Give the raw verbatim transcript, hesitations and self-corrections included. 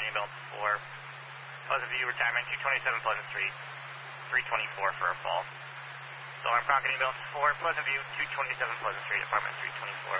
Pronking Belt four, Pleasant View Retirement, two twenty-seven Pleasant Street, three twenty-four for a fall. So I'm Pronking Belt four, Pleasant View, two twenty-seven Pleasant Street, apartment three twenty-four.